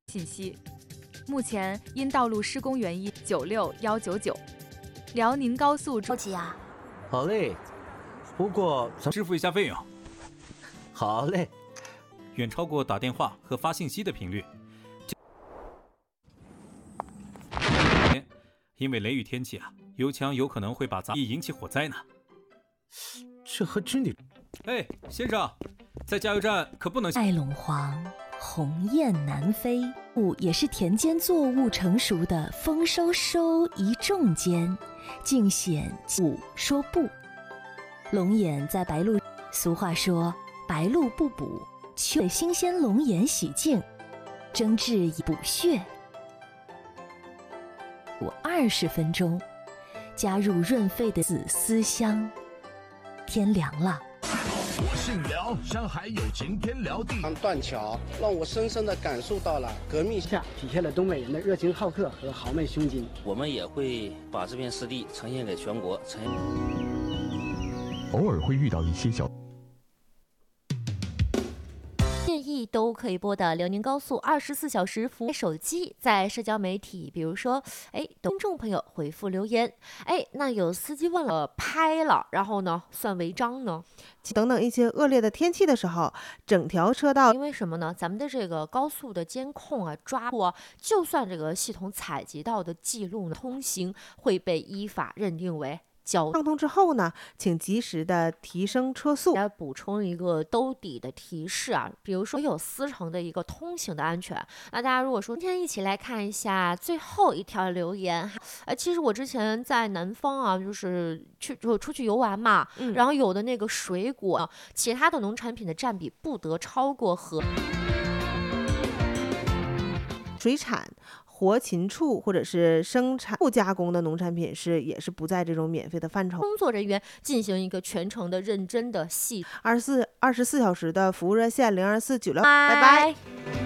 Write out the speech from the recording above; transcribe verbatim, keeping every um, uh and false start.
信息。目前因道路施工原因，九六一九九，辽宁高速着急啊！ 好嘞，不过咱支付一下费用。 好嘞， 远超过打电话和发信息的频率。因为雷雨天气啊，油枪有可能会把杂役引起火灾呢。 这还真得。 哎，先生，在加油站可不能。 爱陇黄，鸿雁南飞，物也是田间作物成熟的丰收收一众间，尽显物说不。龙眼在白露，俗话说白露不补，秋新鲜龙眼洗净，蒸制以补血。二十分钟，加入润肺的紫丝香。天凉了。 我姓辽，山海有情天辽地。 断桥让我深深地感受到了革命下体现了东北人的热情好客和豪迈胸襟。 我们也会把这片湿地呈现给全国，呈现。 偶尔会遇到一些小。 建议都可以播的辽宁高速二十四小时服务手机，在社交媒体，比如说，哎，听众朋友回复留言，哎，那有司机问了，拍了，然后呢，算违章呢？ 等等一些恶劣的天气的时候，整条车道， 因为什么呢？咱们的这个高速的监控啊、抓获啊，就算这个系统采集到的记录呢，通行会被依法认定为。畅通之后呢，请及时的提升车速。 来补充一个兜底的提示啊，比如说有司乘的一个通行的安全。那大家如果说今天一起来看一下最后一条留言，呃，其实我之前在南方啊，就是去就出去游玩嘛，嗯、然后有的那个水果，其他的农产品的占比不得超过和水产。活禽畜或者是生产不加工的农产品是也是不在这种免费的范畴。 工作人员进行一个全程的认真的细二十四二十四小时的服务热线零二四九六，拜拜。